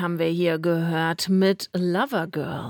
haben wir hier gehört mit Lover Girl.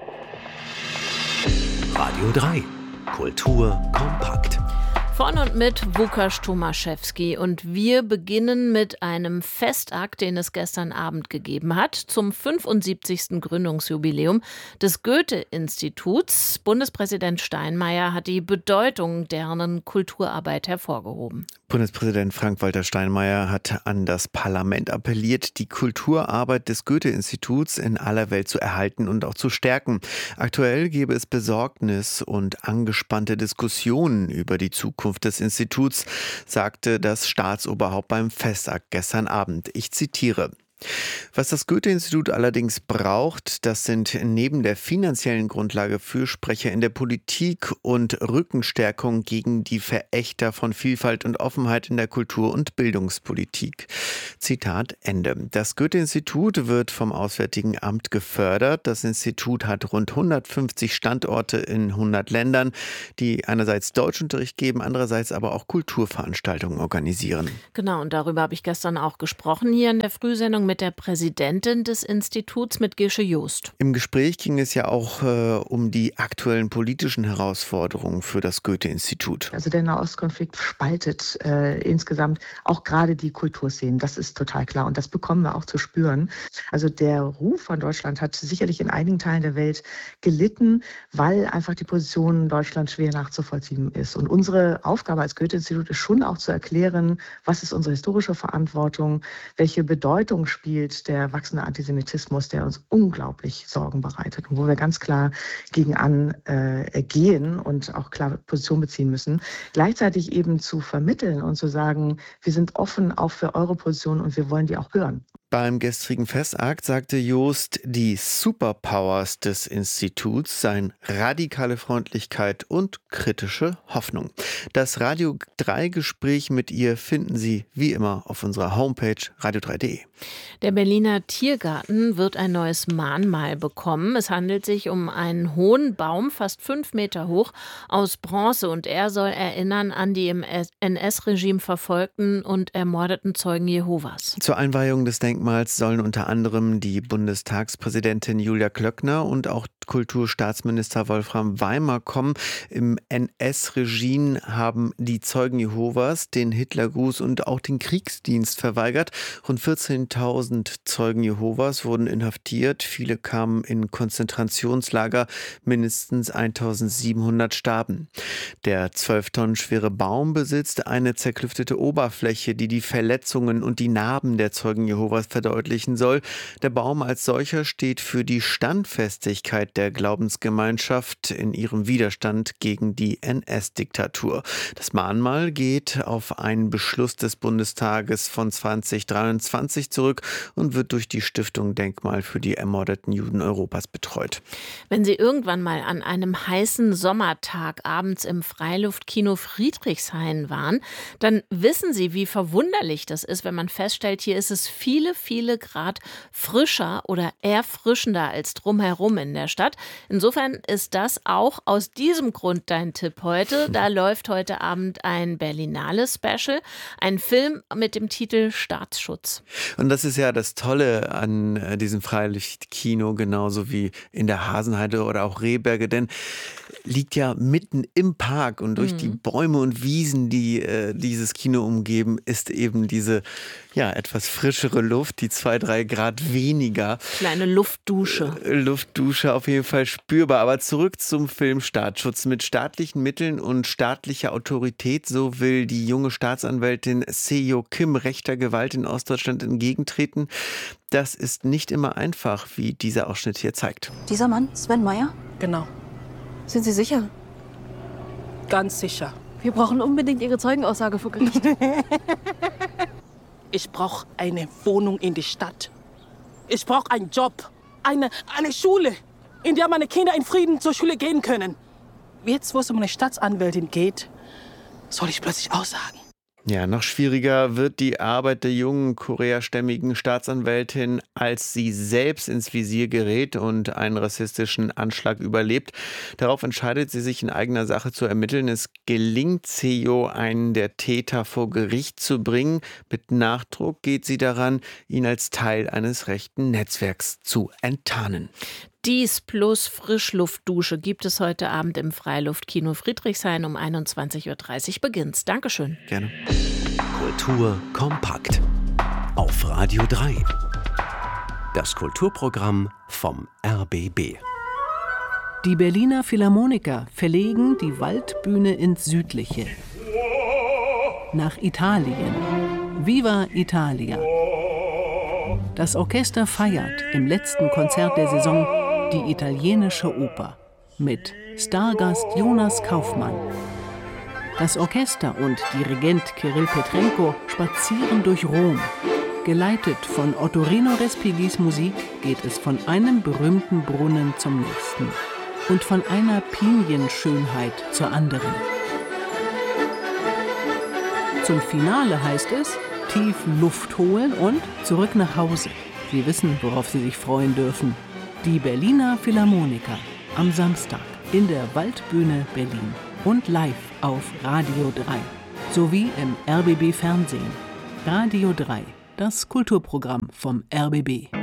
Radio 3. Kultur kompakt. Von und mit Łukasz Tomaszewski. Und wir beginnen mit einem Festakt, den es gestern Abend gegeben hat, zum 75. Gründungsjubiläum des Goethe-Instituts. Bundespräsident Steinmeier hat die Bedeutung deren Kulturarbeit hervorgehoben. Bundespräsident Frank-Walter Steinmeier hat an das Parlament appelliert, die Kulturarbeit des Goethe-Instituts in aller Welt zu erhalten und auch zu stärken. Aktuell gebe es Besorgnis und angespannte Diskussionen über die Zukunft des Instituts, sagte das Staatsoberhaupt beim Festakt gestern Abend. Ich zitiere: Was das Goethe-Institut allerdings braucht, das sind neben der finanziellen Grundlage Fürsprecher in der Politik und Rückenstärkung gegen die Verächter von Vielfalt und Offenheit in der Kultur- und Bildungspolitik. Zitat Ende. Das Goethe-Institut wird vom Auswärtigen Amt gefördert. Das Institut hat rund 150 Standorte in 100 Ländern, die einerseits Deutschunterricht geben, andererseits aber auch Kulturveranstaltungen organisieren. Genau, und darüber habe ich gestern auch gesprochen hier in der Frühsendung mit der Präsidentin des Instituts, mit Gesche Joost. Im Gespräch ging es ja auch um die aktuellen politischen Herausforderungen für das Goethe-Institut. Also der Nahostkonflikt spaltet insgesamt auch gerade die Kulturszenen. Das ist total klar und das bekommen wir auch zu spüren. Also der Ruf von Deutschland hat sicherlich in einigen Teilen der Welt gelitten, weil einfach die Position Deutschlands schwer nachzuvollziehen ist. Und unsere Aufgabe als Goethe-Institut ist schon auch zu erklären, was ist unsere historische Verantwortung, welche Bedeutung spielt der wachsende Antisemitismus, der uns unglaublich Sorgen bereitet und wo wir ganz klar gegen gehen und auch klar Position beziehen müssen. Gleichzeitig eben zu vermitteln und zu sagen, wir sind offen auch für eure Position und wir wollen die auch hören. Beim gestrigen Festakt sagte Joost, die Superpowers des Instituts seien radikale Freundlichkeit und kritische Hoffnung. Das Radio 3 Gespräch mit ihr finden Sie wie immer auf unserer Homepage radio3.de. Der Berliner Tiergarten wird ein neues Mahnmal bekommen. Es handelt sich um einen hohen Baum, fast 5 Meter hoch, aus Bronze, und er soll erinnern an die im NS-Regime verfolgten und ermordeten Zeugen Jehovas. Zur Einweihung des Denkmals sollen unter anderem die Bundestagspräsidentin Julia Klöckner und auch Kulturstaatsminister Wolfram Weimer kommen. Im NS-Regime haben die Zeugen Jehovas den Hitlergruß und auch den Kriegsdienst verweigert. Rund 14.000 Zeugen Jehovas wurden inhaftiert. Viele kamen in Konzentrationslager. Mindestens 1.700 starben. Der 12 Tonnen schwere Baum besitzt eine zerklüftete Oberfläche, die die Verletzungen und die Narben der Zeugen Jehovas verdeutlichen soll. Der Baum als solcher steht für die Standfestigkeit der Glaubensgemeinschaft in ihrem Widerstand gegen die NS-Diktatur. Das Mahnmal geht auf einen Beschluss des Bundestages von 2023 zurück und wird durch die Stiftung Denkmal für die ermordeten Juden Europas betreut. Wenn Sie irgendwann mal an einem heißen Sommertag abends im Freiluftkino Friedrichshain waren, dann wissen Sie, wie verwunderlich das ist, wenn man feststellt, hier ist es viele, viele Grad frischer oder erfrischender als drumherum in der Stadt. Insofern ist das auch aus diesem Grund dein Tipp heute. Da läuft heute Abend ein Berlinale-Special, ein Film mit dem Titel Staatsschutz. Und das ist ja das Tolle an diesem Freiluftkino, genauso wie in der Hasenheide oder auch Rehberge, denn liegt ja mitten im Park und durch die Bäume und Wiesen, die dieses Kino umgeben, ist eben diese etwas frischere Luft, die 2-3 Grad weniger. Kleine Luftdusche. Luftdusche auf jeden Fall spürbar. Aber zurück zum Film Staatsschutz. Mit staatlichen Mitteln und staatlicher Autorität, so will die junge Staatsanwältin Seo Kim rechter Gewalt in Ostdeutschland entgegentreten. Das ist nicht immer einfach, wie dieser Ausschnitt hier zeigt. Dieser Mann, Sven Meyer? Genau. Sind Sie sicher? Ganz sicher. Wir brauchen unbedingt Ihre Zeugenaussage vor Gericht. Ich brauche eine Wohnung in der Stadt. Ich brauche einen Job, eine Schule, in der meine Kinder in Frieden zur Schule gehen können. Jetzt, wo es um eine Staatsanwältin geht, soll ich plötzlich aussagen. Ja, noch schwieriger wird die Arbeit der jungen koreastämmigen Staatsanwältin, als sie selbst ins Visier gerät und einen rassistischen Anschlag überlebt. Darauf entscheidet sie sich in eigener Sache zu ermitteln. Es gelingt Seo, einen der Täter vor Gericht zu bringen. Mit Nachdruck geht sie daran, ihn als Teil eines rechten Netzwerks zu enttarnen. Dies plus Frischluftdusche gibt es heute Abend im Freiluftkino Friedrichshain um 21:30 Uhr beginnt's. Dankeschön. Gerne. Kultur kompakt. Auf Radio 3. Das Kulturprogramm vom RBB. Die Berliner Philharmoniker verlegen die Waldbühne ins Südliche. Nach Italien. Viva Italia. Das Orchester feiert im letzten Konzert der Saison die italienische Oper mit Stargast Jonas Kaufmann. Das Orchester und Dirigent Kirill Petrenko spazieren durch Rom. Geleitet von Ottorino Respigis Musik geht es von einem berühmten Brunnen zum nächsten und von einer Pinienschönheit zur anderen. Zum Finale heißt es, tief Luft holen und zurück nach Hause. Sie wissen, worauf Sie sich freuen dürfen. Die Berliner Philharmoniker am Samstag in der Waldbühne Berlin und live auf Radio 3 sowie im RBB Fernsehen. Radio 3, das Kulturprogramm vom RBB.